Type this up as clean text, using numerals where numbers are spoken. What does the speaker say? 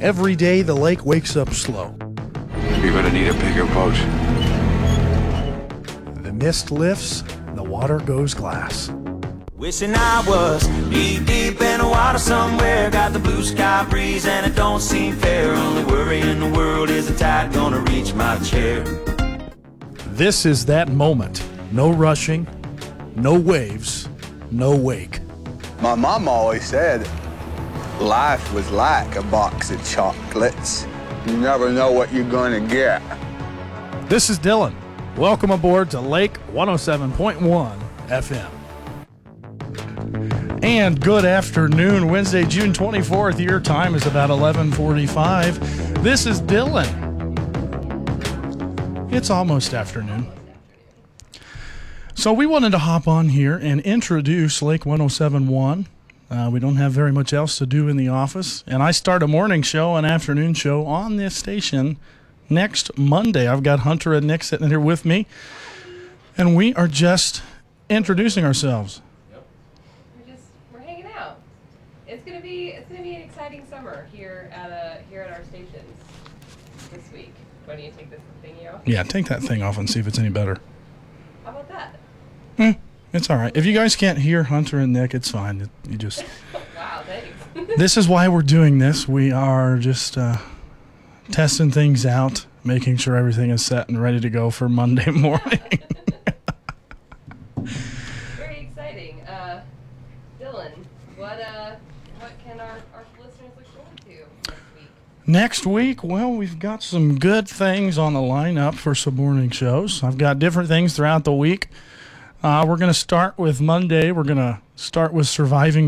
Every day the lake wakes up slow. You're gonna need a bigger boat. The mist lifts, the water goes glass. Wishing I was deep in the water somewhere. Got the blue sky breeze and it don't seem fair. Only worry in the world is the tide gonna reach my chair. This is that moment. No rushing, no waves, no wake. My mom always said life was like a box of chocolates. You never know what you're going to get. This is Dylan. Welcome aboard to Lake 107.1 FM. And good afternoon. Wednesday, June 24th. Your time is about 11:45. This is Dylan. It's almost afternoon. So we wanted to hop on here and introduce Lake 107.1. We don't have very much else to do in the office. And I start a morning show, an afternoon show on this station next Monday. I've got Hunter and Nick sitting here with me. And we are just introducing ourselves. We're hanging out. It's gonna be an exciting summer here at our stations this week. Why don't you take this thing off? Yeah, take that thing off and see if it's any better. How about that? It's all right. If you guys can't hear Hunter and Nick, it's fine. You just. Wow, thanks. This is why we're doing this. We are just testing things out, making sure everything is set and ready to go for Monday morning. Very exciting. Dylan, what can our listeners look forward to next week? Well, we've got some good things on the lineup for some morning shows. I've got different things throughout the week. We're going to start with Monday. We're going to start with surviving